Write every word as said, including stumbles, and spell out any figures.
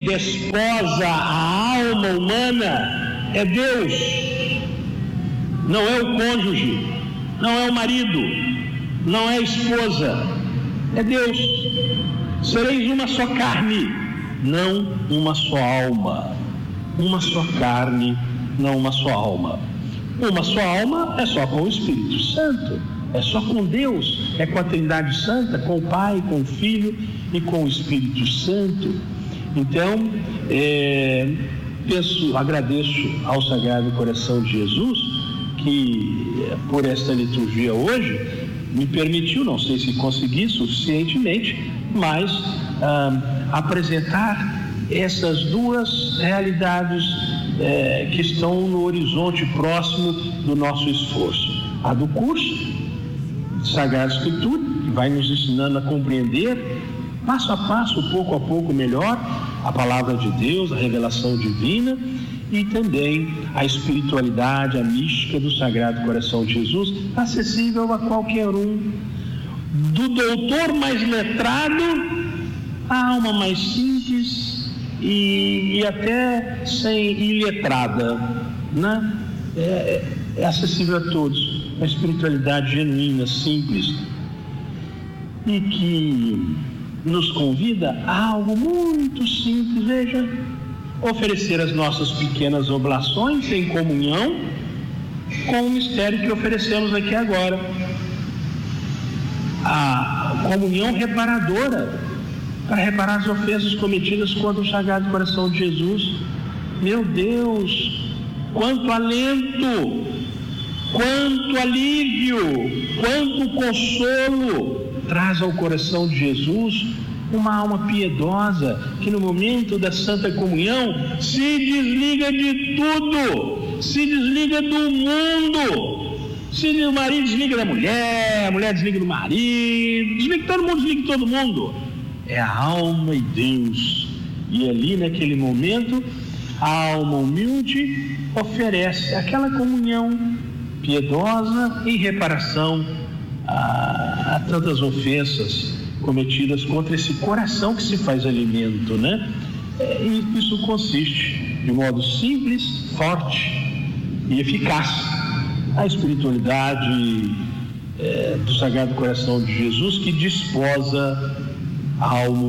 desposa a alma humana é Deus, não é o cônjuge, não é o marido, não é a esposa, é Deus. Sereis uma só carne, não uma só alma. Uma só carne, não uma só alma. Uma só alma é só com o Espírito Santo, é só com Deus, é com a Trindade Santa, com o Pai, com o Filho e com o Espírito Santo. Então, é, penso, agradeço ao Sagrado Coração de Jesus, que por esta liturgia hoje me permitiu, não sei se consegui suficientemente, mas ah, apresentar essas duas realidades eh, que estão no horizonte próximo do nosso esforço. A do curso Sagrada Escritura, que vai nos ensinando a compreender passo a passo, pouco a pouco melhor, a palavra de Deus, a revelação divina, e também a espiritualidade, a mística do Sagrado Coração de Jesus, acessível a qualquer um, do doutor mais letrado à alma mais simples e, e até sem iletrada, né? É, é acessível a todos, a espiritualidade genuína, simples, e que nos convida a algo muito simples. Veja, oferecer as nossas pequenas oblações em comunhão com o mistério que oferecemos aqui agora, a comunhão reparadora, para reparar as ofensas cometidas contra o Sagrado Coração de Jesus. Meu Deus, quanto alento, quanto alívio, quanto consolo traz ao coração de Jesus uma alma piedosa que no momento da Santa Comunhão se desliga de tudo, se desliga do mundo, se o marido desliga da mulher, a mulher desliga do marido, desliga, todo mundo desliga de todo mundo. É a alma e Deus. E ali naquele momento a alma humilde oferece aquela comunhão piedosa em reparação a, a tantas ofensas cometidas contra esse coração que se faz alimento, né? E isso consiste de modo simples, forte e eficaz a espiritualidade é, do Sagrado Coração de Jesus, que desposa a alma